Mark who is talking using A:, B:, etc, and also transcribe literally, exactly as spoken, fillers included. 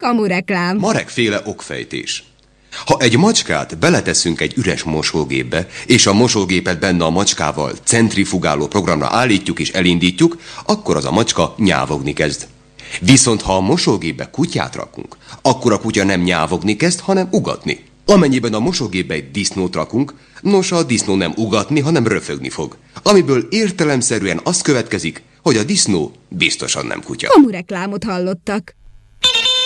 A: Kamureklám.
B: Marekféle okfejtés. Ha egy macskát beleteszünk egy üres mosógépbe, és a mosógépet benne a macskával centrifugáló programra állítjuk és elindítjuk, akkor az a macska nyávogni kezd. Viszont ha a mosógépbe kutyát rakunk, akkor a kutya nem nyávogni kezd, hanem ugatni. Amennyiben a mosógépbe egy disznót rakunk, nos, a disznó nem ugatni, hanem röfögni fog. Amiből értelemszerűen az következik, hogy a disznó biztosan nem kutya.
A: Kamureklámot hallottak.